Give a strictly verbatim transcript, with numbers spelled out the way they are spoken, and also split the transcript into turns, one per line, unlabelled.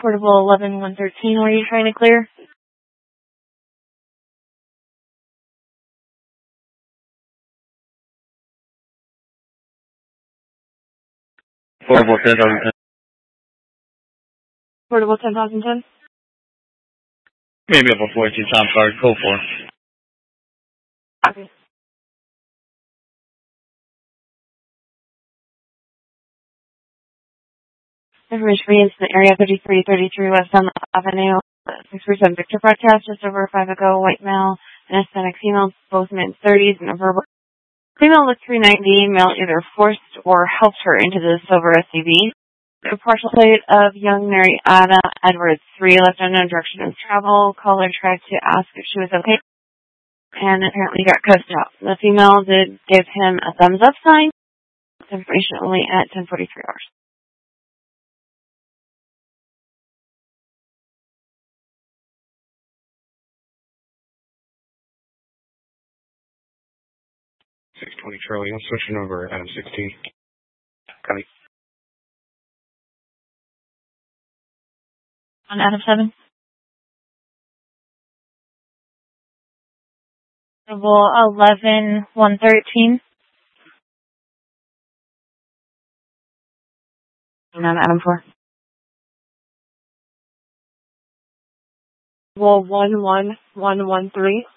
Portable eleven one thirteen, what are you trying to clear?
Portable ten thousand ten.
Portable ten thousand ten?
Maybe up a fourteen time card, code four.
Okay. Information for incident area thirty-three thirty-three West Elm Avenue, six percent Victor broadcast just over five ago, white male, and Hispanic female, both mid thirties, and a verbal. Female looked three ninety, male either forced or helped her into the silver S U V. A partial plate of young Mary Ada Edwards, three, left unknown direction of travel. Caller tried to ask if she was okay, and apparently got cussed out. The female did give him a thumbs up sign. Information only at ten forty-three hours.
six twenty Charlie, I'm switching over Adam sixteen. Copy.
On Adam seven. eleven one thirteen. And on Adam four. Well, one one one one three.